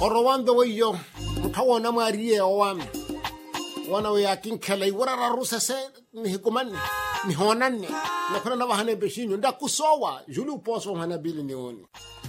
orowambe woyo mthawona mariye owami wana we yakinkhala iwara rusese mihikumani mihonanne nakhona na bahane beshinyo ndakusowa julu poso hana bili nioni